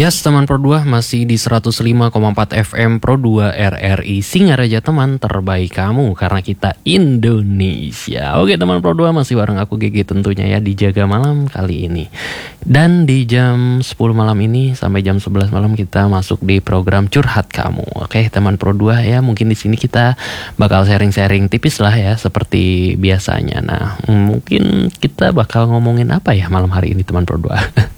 Yes, teman Pro 2 masih di 105,4 FM Pro 2 RRI Singaraja, teman terbaik kamu karena kita Indonesia. Oke teman Pro 2, masih bareng aku Gigi tentunya ya di Jaga Malam kali ini. Dan di jam 10 malam ini sampai jam 11 malam kita masuk di program Curhat Kamu. Oke teman Pro 2 ya, mungkin di sini kita bakal sharing-sharing tipis lah ya seperti biasanya. Nah, mungkin kita bakal ngomongin apa ya malam hari ini teman Pro 2?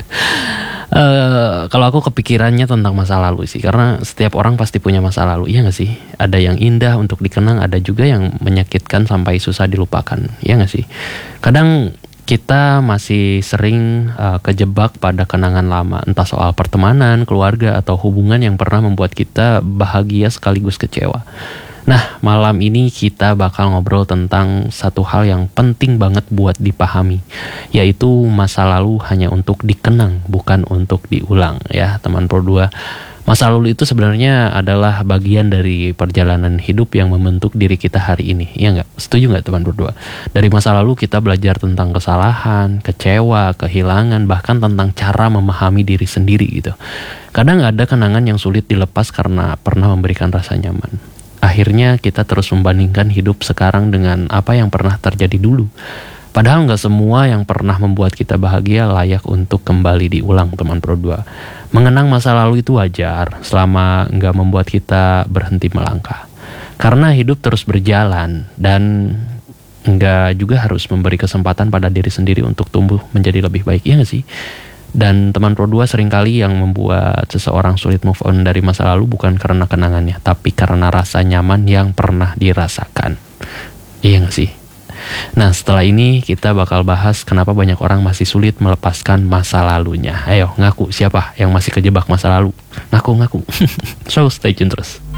Kalau aku kepikirannya tentang masa lalu sih, karena setiap orang pasti punya masa lalu, iya gak sih? Ada yang indah untuk dikenang, ada juga yang menyakitkan sampai susah dilupakan, iya gak sih? Kadang kita masih sering kejebak pada kenangan lama, entah soal pertemanan, keluarga, atau hubungan yang pernah membuat kita bahagia sekaligus kecewa. Nah, malam ini kita bakal ngobrol tentang satu hal yang penting banget buat dipahami, yaitu masa lalu hanya untuk dikenang, bukan untuk diulang ya teman Pro 2. Masa lalu itu sebenarnya adalah bagian dari perjalanan hidup yang membentuk diri kita hari ini, ya nggak? Setuju nggak teman Pro 2? Dari masa lalu kita belajar tentang kesalahan, kecewa, kehilangan, bahkan tentang cara memahami diri sendiri gitu. Kadang ada kenangan yang sulit dilepas karena pernah memberikan rasa nyaman. Akhirnya kita terus membandingkan hidup sekarang dengan apa yang pernah terjadi dulu. Padahal gak semua yang pernah membuat kita bahagia layak untuk kembali diulang teman Pro 2. Mengenang masa lalu itu wajar selama gak membuat kita berhenti melangkah. Karena hidup terus berjalan dan gak juga harus memberi kesempatan pada diri sendiri untuk tumbuh menjadi lebih baik, iya gak sih? Dan teman Pro 2 seringkali yang membuat seseorang sulit move on dari masa lalu bukan karena kenangannya, tapi karena rasa nyaman yang pernah dirasakan. Iya gak sih? Nah, setelah ini kita bakal bahas kenapa banyak orang masih sulit melepaskan masa lalunya. Ayo, ngaku siapa yang masih kejebak masa lalu? Ngaku. So, stay tune terus.